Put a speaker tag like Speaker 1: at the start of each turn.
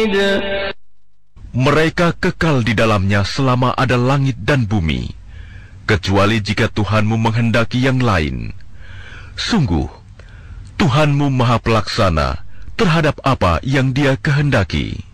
Speaker 1: Mereka kekal di dalamnya selama ada langit dan bumi, kecuali jika Tuhanmu menghendaki yang lain. Sungguh, Tuhanmu Maha Pelaksana terhadap apa yang Dia kehendaki.